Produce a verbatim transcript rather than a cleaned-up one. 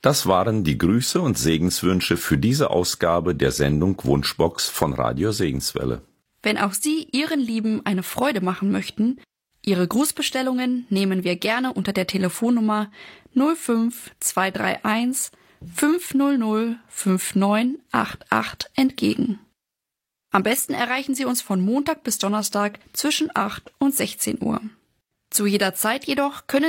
Das waren die Grüße und Segenswünsche für diese Ausgabe der Sendung Wunschbox von Radio Segenswelle. Wenn auch Sie Ihren Lieben eine Freude machen möchten, Ihre Grußbestellungen nehmen wir gerne unter der Telefonnummer null fünf zwei drei eins fünf null null fünf neun acht acht entgegen. Am besten erreichen Sie uns von Montag bis Donnerstag zwischen acht und sechzehn Uhr. Zu jeder Zeit jedoch können